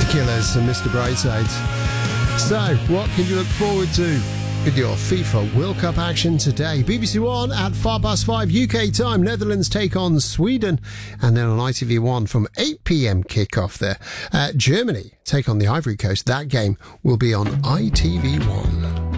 Killers and Mr. Brightside. So, what can you look forward to with your FIFA World Cup action today? BBC One at 5:05 UK time. Netherlands take on Sweden. And then on ITV1 from 8 p.m. kickoff there. Germany take on the Ivory Coast. That game will be on ITV1.